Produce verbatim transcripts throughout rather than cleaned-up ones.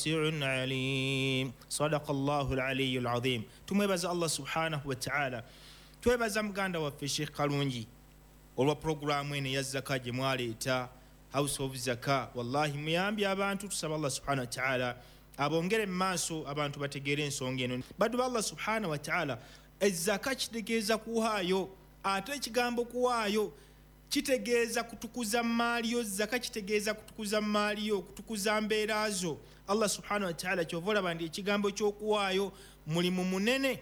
عليم صدق الله العلي العظيم. tumwebaza Allah subhanahu wa ta'ala, twebaza muganda waffe Sheikh Kalungi olwa programu ene ya zaka gye mwaleeta House of Zaka. Wallahi muyambye abantu, tusaba Allah subhanahu wa ta'ala abongere maaso abantu bategeere ensonga eno. Baddu ba Allah subhanahu wa ta'ala, ezaka kitegeeza kuwaayo, ate ekigambo kuwaayo kitegeeza kutukuza maali yo. Zaka kitegeeza kutukuza maali yo, kutukuza mbeera zo. Allah subhanahu wa ta'ala kyova olaba nti ekigambo ky'okuwaayo mulimu munene.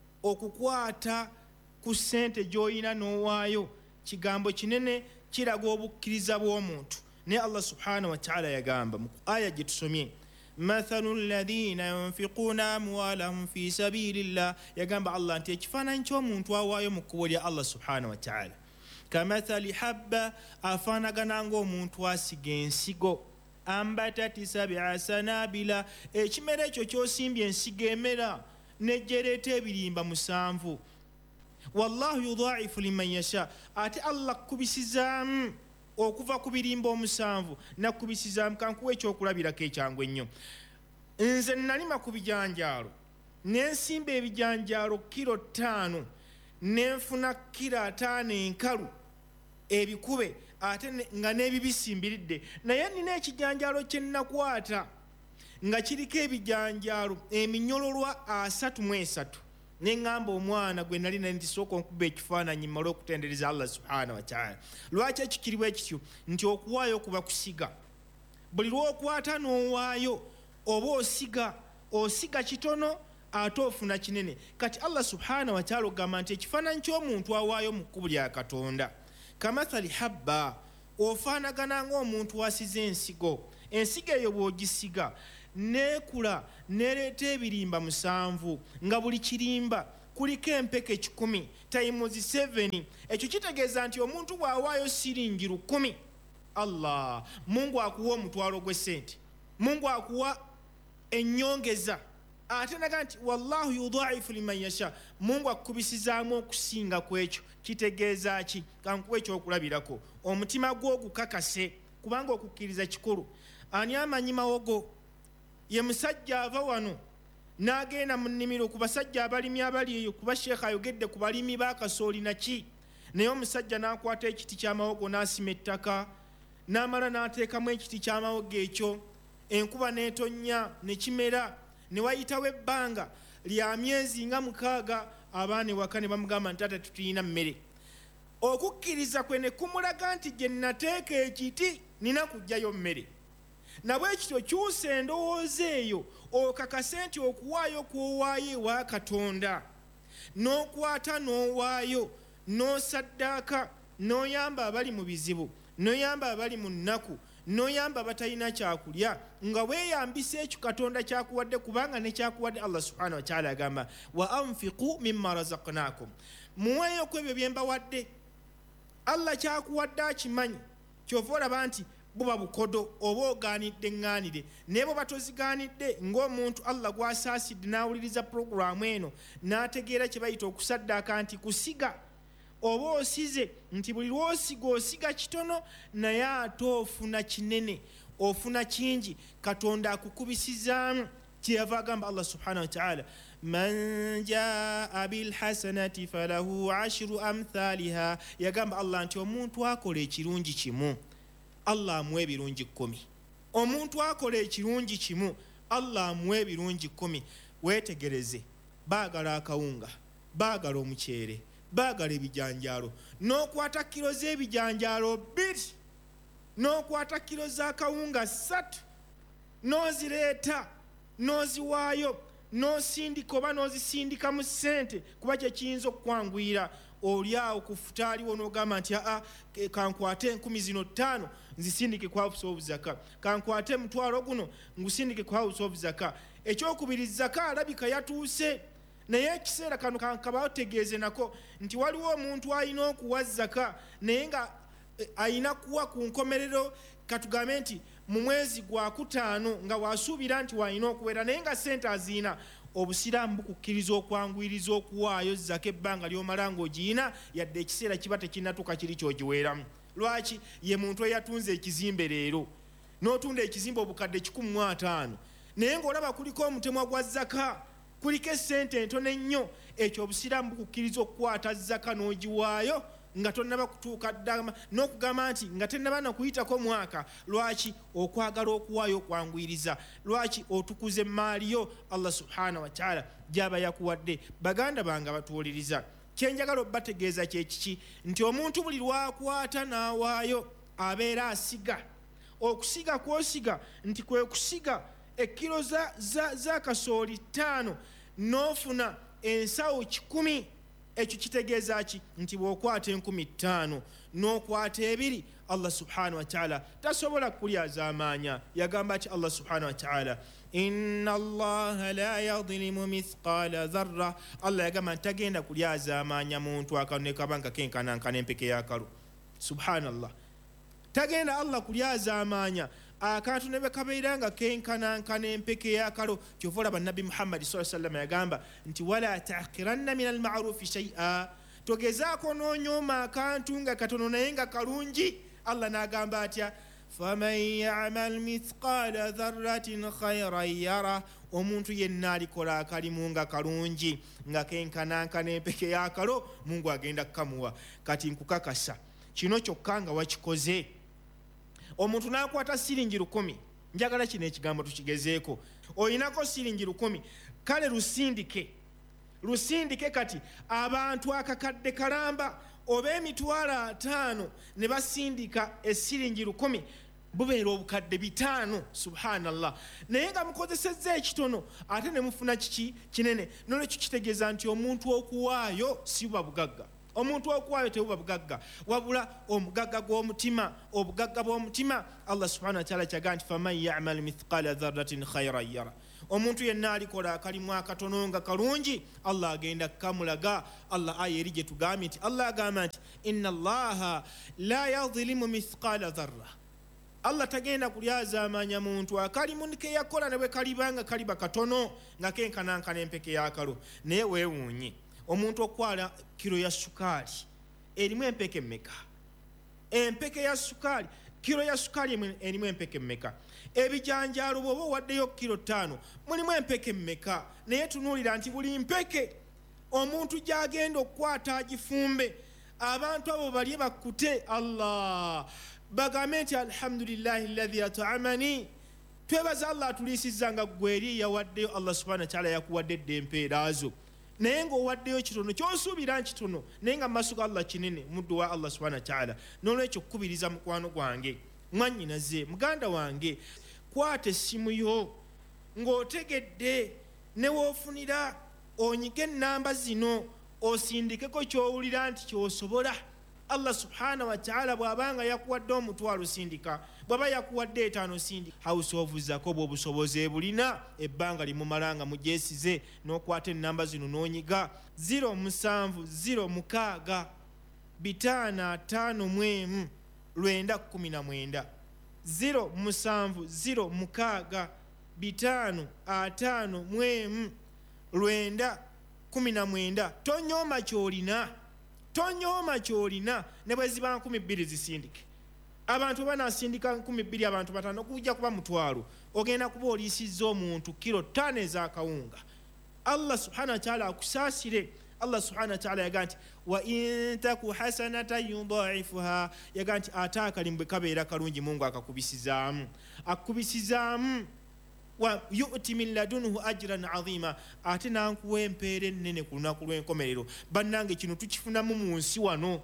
Okukwata ku ssente gy'olina n'owaayo kigambo kinene, kiraga obukkiriza bw'omuntu. Naye Allah subhanahu wa ta'ala yagamba mu aya gye tusomye, mathalu alladhina yunfiquna amwalahum fi sabilillah, yagamba Allah nti ekifaananyi ky'omuntu awaayo mu kkubo lya Allah subhanahu wa ta'ala kamathali habba, afaanagana ng'omuntu asiga ensigo, ambatati sab'a sanabila, ekimera ekyo ky'osimbye ensigo emera nejjereeta ebirimba musanvu. Wallahu yudha'ifu liman yasha, ate Allah kubisizaamu okuva ku birimba omusanvu nakubisizaamu. Kankuwa ekyokulabirako ekyangu ennyo. Nze nalima ku bijanjaalo nensimba ebijanjaalo kilo ttaano nenfuna kilo ataano enkalu ebikube, ate nga n'ebibisimbiridde. Naye nina ekijanjaalo kye nnakwata nga kiriko ebijanjaalo eminyololwa asatu mu esatu. Neŋŋamba omwana gwe nali nali nti sooka onkuba ekifaananyi mmale okutendereza Allah subhanahu wa ta'ala. Lwaki ekikiriwo ekityo? Nti okuwaayo kuba kusiga. Buli lw'okwata n'owaayo oba osiga, osiga kitono ate ofuna kinene. Kati Allah subhanahu wa ta'ala ogamba nti ekifaananyi ky'omuntu awaayo mu kkubo lya Katonda kamathali habba, ofaanagana ng'omuntu asize ensigo. Ensigo eyo bw'ogisiga neekula nereeta ebirimba musanvu, nga buli kirimba kuliko empeke kikumi times seven. Ekyo kitegeeza nti omuntu bw'awaayo siringi lukumi, Allah Mungu akuwa omutwalo gw'essente, Mungu akuwa ennyongeza. Ate naga nti wallahu yudha'ifu liman yasha, Mungu akubisizaamu okusinga ku ekyo. Kitegeeza ki? Kankuwa ekyokulabirako, omutima gwo gukakase, kubanga okukkiriza kikulu. Ani amanyi mawogo? Ye musajja ava wano n'agenda mu nnimiro ku basajja abalimi abali eyo, kuba Sheekh ayogedde ku balimi ba kasooli naki. Naye omusajja n'akwata ekiti ky'amawogo n'asima ettaka, n'amala n'ateekamu ekiti ky'amawogo ekyo, enkuba n'etonnya ne kimera. Ne wayitawo ebbanga lya myezi nga mukaaga, abaana ewaka ne bamugamba nti taata tutuyina mmere. Okukkiriza kwe ne kumulaga nti gye nnateeka ekiti nina kuggyayo mmere. Nabwe ekityo kyusa endowooza eyo, okakase nti okuwaayo kw'owaayo ewa Katonda, n'okwata n'owaayo, n'osaddaaka, n'oyamba abali mu bizibu, n'oyamba abali mu nnaku, n'oyamba abatalina kyakulya, nga weeyambisa ekyo Katonda kyakuwadde, kubanga ne kyakuwadde Allah subhanahu wa ta'ala agamba wa anfiqu mimma razaqnakum, muweeyo ku ebyo bye mbawadde. Allah kyakuwadde akimanyi, kyova olaba nti buba bukodo oba ogaanidde ŋŋaanire. Naye bwe batozigaanidde ng'omuntu Allah gw'asaasidde n'awuliriza puroguramu eno n'ategeera kye bayita okusaddaaka nti kusiga, oba osize nti buli lw'osiga osiga kitono naye ate ofuna kinene, ofuna kingi. Katonda akukubisizaamu. Kyeyava agamba Allah subhanahu wa ta'ala, man jaa bilhasanati falahu ashru amthaliha, yagamba Allah nti omuntu akola ekirungi kimu Allah amuwa ebirungi kkumi. Omuntu akola ekirungi kimu Allah amuwa ebirungi kkumi. Weetegereze, baagala akawunga, baagala omuceere, baagala ebijanjaalo, n'okwata kilo z'ebijanjaalo bbiri, n'okwata kilo z'akawunga ssatu, n'ozireeta n'oziwaayo, n'osindika oba n'ozisindika mu ssente, kuba kye kiyinza okukwanguyira. Oli awo ku futaaliwo n'ogamba nti aa kankwate enkumi zino ttaano nzisindike ku House of Zaka, kankwate mutwalo guno ngusindike ku House of Zaka. Ekyokubiri zaka alabika yatuuse, naye ekiseera kano kankabategeeze nako nti waliwo omuntu alina okuwa zaka naye nga alina kuwa ku nkomerero, katugambe nti mu mwezi gwa kutaano nga wasuubira nti walina okuwera, naye nga ssente aziina. Obusiraamu bukukkiriza okwanguyiriza okuwaayo zaka ebbanga ly'omala ng'ogiyina, yadde ekiseera kiba tekinnatuuka kiri ky'ogiweeramu. Lwaki? Ye muntu eyatunze ekizimbe leero, n'otunda ekizimbe obukadde kikumi mu ataano, naye ng'olaba kuliko omutemwa gwa zaka, kuliko essente entono ennyo, ekyo obusiraamu bukukkiriza okukwata zaka n'ogiwaayo nga tonnaba kutuuka ddama n'okugamba nti nga tennaba nakuyitako mwaka. Lwaki? Okwagala okuwaayo okwanguyiriza. Lwaki? Otukuza emmaali yo Allah subhanahu wa ta'ala gy'aba yakuwadde. Baganda bange batuwuliriza, kyenjagala obbategeeza kye kiki nti omuntu buli lwakwata n'awaayo abeera asiga. Okusiga kw'osiga nti kwe kusiga ekkiro za, za, za kasooli ttaano n'ofuna ensawo kikumi. Ekyo kitegeeza ki? Nti bw'okwata enkumi ttaano n'okwata ebiri, Allah subhanahu wa ta'ala tasobola kulyazaamaanya. Yagamba ati Allah subhanahu wa ta'ala, inna allaha la yadhlimu mithqala dharra. Allah yagamba nti tagenda kulyazaamaanya muntu akantu ne kaba nga kenkanankana empeke y'akalo. Subhanallah, tagenda Allah kulyazaamaanya akantu ne bekabeera nga kenkanankana empeke y'akalo. Kyova olaba Nabbi Muhammad sallallahu alaihi wasallam yagamba nti wala tahqiranna min alma'rufi shay'a, togezaako n'onyooma akantu nga katono naye nga kalungi. Allah n'agamba atya, faman ya'mal mithqala dharratin khayran yara. Omuntu yenna alikola akalimu nga kalungi nga kenkanankana empeke y'akalo, Mungu agenda kukamuwa. Kati nkukakasa kino kyokka nga wakikoze, omuntu n'akwata siringi lukumi, njagala kino ekigambo tukigezeeko, oyinako siringi lukumi, kale lusindike lusindike kati abantu akakadde kalamba oba emitwalo ataano ne basindika esiringi lukumi, bubeera obukadde bitaano. Subhanallah, naye nga mukozesezza ekitono ate ne mufuna kiki kinene. Nolwekyo kitegeeza nti omuntu okuwaayo si buba bugagga. Omuntu okuwaayo tebuba bugagga, wabula omugagga gw'omutima, obugagga bw'omutima. Allah subhanahu wa ta'ala kyaga nti faman ya'mal mithqala dharratin khayran yara. Omuntu yenna alikola akalimu akatono nga kalungi, Allah agenda kukamulaga. Allah aya eri gye tugambye nti Allah agamba nti inna allaha la yadhlimu mithqala dharra. Allah tagenda kulyazaamaanya muntu akalimu ke yakola ne bwe kalibanga kaliba katono nga kenkanankana empeke y'akalo. Naye weewuunye, omuntu okwala kiro ya sukaali erimu empeke mmeka? Empeke ya sukaali, kiro ya sukaali erimu empeke mmeka? Ebijanjaalo bw'oba owaddeyo kiro ttaano mulimu empeke mmeka? Naye tunuulira nti buli mpeke omuntu gy'agenda okukwata agifumbe, abantu abo balye bakkute. Allah bagambe nti alhamdulillahi alladhi at'amani. Twebaza Allah atuliisizza nga ggwe eri yawaddeyo. Allah subhanahu wa ta'ala yakuwadde edde empeeraazo, naye ng'owaddeyo kitono ky'osuubira nkitono, naye nga mu maaso ga Allah kinene, muddu wa Allah subhanahu wa ta'ala. N'olwekyo kkubiriza mukwano gwange, mwannyinaze, muganda wange, kwata essimu yo ng'otegedde ne woofunira onyige ennamba zino, osindikeko ky'owulira nti ky'osobola. Allah subhanahu wa ta'ala bw'abanga yakuwadde omutwalo sindika, bw'aba yakuwadde etaano sindika. Hawusoovuzzako bw'obusobozi bulina, ebbanga limumalanga mugyesize n'okwata ennamba zino n'onyiga ziro musanvu ziro mukaaga bitaano ataano mu emu lwenda kkumi na mwenda, ziro musanvu ziro mukaaga bitaano ataano mu emu lwenda kkumi na mwenda. Tonyooma ky'olina, tonyooma ky'olina. Ne bwe ziba nkumi bbiri zisindike. Abantu banasindika nkumi bbiri, abantu bataano kujja kuba mutwalo, ogenda kuba oliisizza omuntu kiro ttaano ez'akawunga. Allah subhanahu wa ta'ala akusaasire. Allah subhanahu wa ta'ala yaga nti wa in taku hasanatan yudha'ifuha, yaga nti ate akalimu bwe kabeera kalungi Mungu akakubisizaamu akakubisizaamu. Wa yu'ti min ladunhu ajran azima, ate nankuwa empeera ennene ku lunaku lw'enkomerero. Bannange kino tukifunamu mu nsi wano,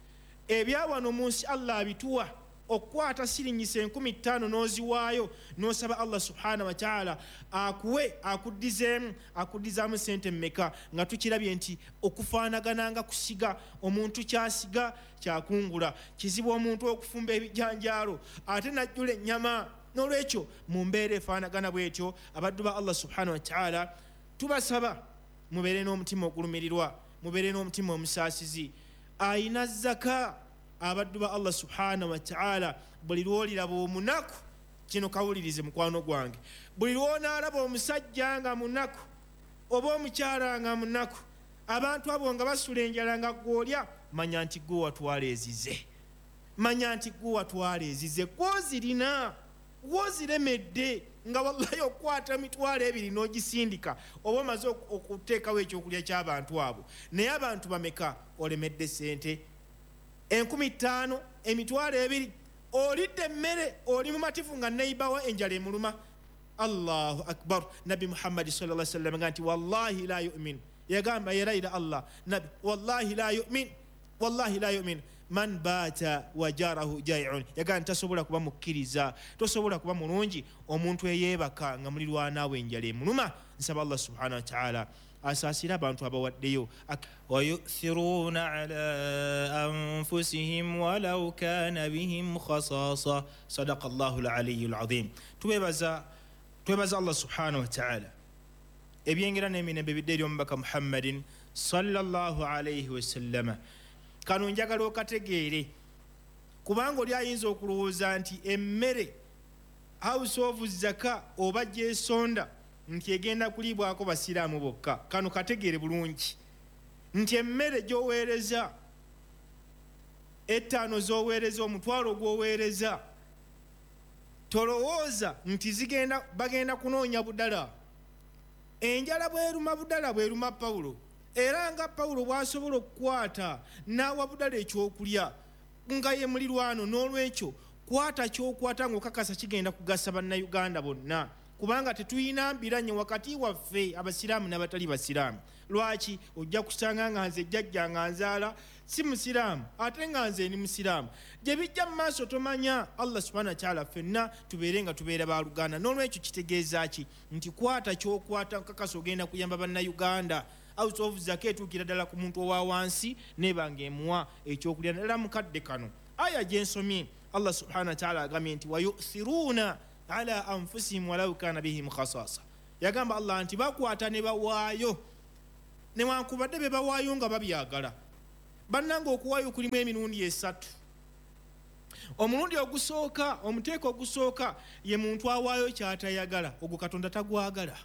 ebya wano mu nsi Allah abituwa. Okukwata siringisa enkumi ttaano n'oziwaayo n'osaba Allah subhanahu wa ta'ala akuwe akuddizeemu akuddizaamu sente mmeka, nga tukirabye nti okufaanagananga kusiga. Omuntu kyasiga kyakungula. Kizibu omuntu okufumba ebijanjaalo ate najjula ennyama. N'olwekyo mu mbeera efaanagana bw'etyo, abaddu ba Allah subhanahu wa ta'ala tubasaba mubeere n'omutima ogulumirirwa, mubeere n'omutima omusaasizi. Ayina zaka abaddu ba Allah subhanahu wa ta'ala, buli lwoliraba omunaku, kino kawulirize mukwano gwange, buli lwonaalaba omusajja nga munaku oba omukyala nga munaku, abantu abo nga basula enjala nga gwolya, manya nti gwe watwala ezize, manya nti gwe watwala ezize, gwozirina woziremedde. nga wallahi okukwata emitwalo ebiri n'ogisindika oba omaze okuteekawo ekyokulya ky'abantu abo naye abantu bameka olemedde sente enkumi ttaano emitwalo ebiri olidde emmere oli mu matifu nga neibawo enjala emuluma. Allahu akbar. Nabi Muhammad sallallahu alaihi wasallam nga nti wallahi la yu'min, yagamba yerayira Allah nabi wallahi la yu'min wallahi la yu'min man baata wajarahu jai'un, yagamba tasobola kuba mukkiriza, tosobola kuba mulungi omuntu eyeebaka nga mulirwanaawe enjala emuluma. Nsaba Allah subhanahu wa ta'ala asaasira abantu abawaddeyo. Wayuthiruna ala anfusihim walau kana bihim khasasa. Sadaqa Allahu al-aliyyul azim. Tuwebaza twebaza Allah subhanahu wa ta'ala ebyengera n'emirembe bidde eri omubaka Muhammadin sallallahu alayhi wa sallama. Kano njagala okategeere kubanga oli ayinza okulowooza nti emmere house of zaka oba gyesonda nti egenda kuliibwako basiraamu bokka. Kano kategeere bulungi nti emmere gy'oweereza ettaano z'oweereza omutwalo gw'oweereza tolowooza nti zigenda bagenda kunoonya budala. Enjala bweruma budala bweruma Pawulo, era nga Pawulo bw'asobola okukwata n'awa budala ekyokulya nga ye mulirwano, n'olwekyo kwata kyokwata ng'okakasa kigenda kugasa bannayuganda bonna, kubanga tetuyina mbiranye wakati waffe abasiraamu n'abatali basiraamu. Lwaki ojja kusanga nga nze jjajja nga nzaala si musiraamu ate nga nze ni musiraamu, gye bijja mu maaso tomanya. Allah subhanahu wa ta'ala ffenna tubeere nga tubeera baaluganda. N'olwekyo kitegeeza ki nti kwata kyokwata nkakasa ogenda kuyamba bannayuganda. House of zaka etuukira ddala ku muntu owa wansi nebanga emuwa ekyokulya. Ddala mukadde kano aya gye nsomye Allah subhanahu wa ta'ala agambye nti wayuthiruna ala anfusihim walau kana bihim khasasa. Yagamba Allah nti bakwata ne bawaayo newankubadde be bawaayo nga babyagala. Bannanga okuwaayo kulimu emirundi esatu. Omulundi ogusooka, omuteeko ogusooka ye muntu awaayo ky'atayagala, ogwo Katonda tagwagala.